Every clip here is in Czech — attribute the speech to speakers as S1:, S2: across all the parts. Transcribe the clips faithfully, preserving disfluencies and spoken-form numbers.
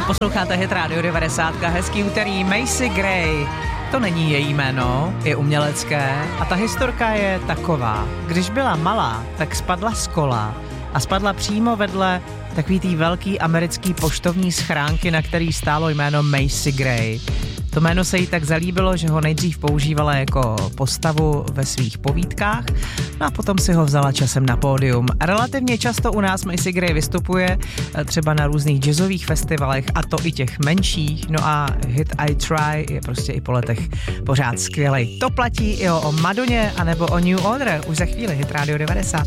S1: Posloucháte Hit Radio devadesát, hezký úterý. Macy Gray, to není její jméno, je umělecké a ta historka je taková. Když byla malá, tak spadla z kola a spadla přímo vedle takový tý velký americký poštovní schránky, na který stálo jméno Macy Gray. To jméno se jí tak zalíbilo, že ho nejdřív používala jako postavu ve svých povídkách, no a potom si ho vzala časem na pódium. Relativně často u nás Macy Gray vystupuje, třeba na různých jazzových festivalech, a to i těch menších, no a hit I Try je prostě i po letech pořád skvělej. To platí i o Madoně anebo o New Order, už za chvíli Hit Radio devadesát.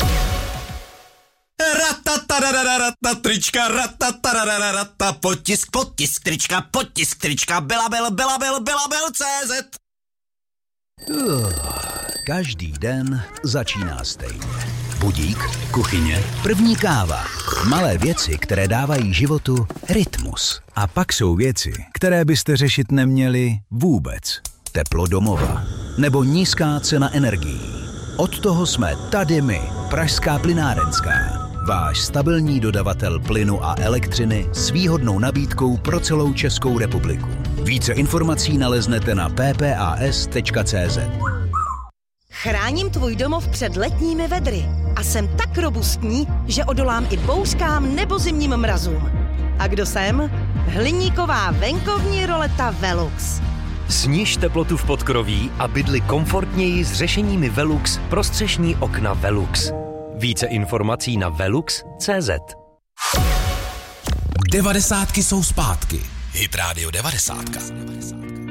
S2: Ratatarararata, trička, ratatarararata, potisk, potisk, trička, potisk, trička, Bylabel, Bylabel, Bylabel tečka cé zet.
S3: Uh, každý den začíná stejně. Budík, kuchyně, první káva. Malé věci, které dávají životu rytmus. A pak jsou věci, které byste řešit neměli vůbec. Teplo domova nebo nízká cena energií. Od toho jsme tady my, Pražská plynárenská. Váš stabilní dodavatel plynu a elektřiny s výhodnou nabídkou pro celou Českou republiku. Více informací naleznete na p p a s tečka cé zet.
S4: Chráním tvůj domov před letními vedry a jsem tak robustní, že odolám i bouřkám nebo zimním mrazům. A kdo jsem? Hliníková venkovní roleta Velux.
S5: Sniž teplotu v podkroví a bydli komfortněji s řešeními Velux prostřešní okna Velux. Více informací na velux tečka cé zet.
S2: Devadesátky jsou zpátky. Hit Radio devadesát.